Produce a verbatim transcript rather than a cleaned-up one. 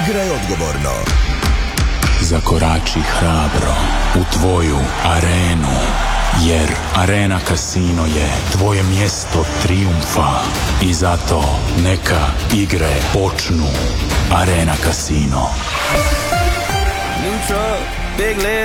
Igraj odgovorno. Zakorači hrabro u tvoju arenu, jer Arena Casino je tvoje mjesto trijumfa i zato neka igre počnu. Arena Casino. New truck, big leg.